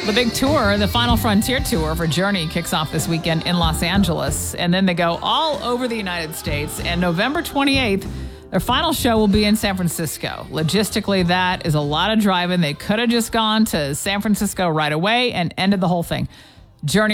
The big tour, the Final Frontier Tour for Journey, kicks off this weekend in Los Angeles. And then they go all over the United States. And November 28th, their final show will be in San Francisco. Logistically, that is a lot of driving. They could have just gone to San Francisco right away and ended the whole thing. Journey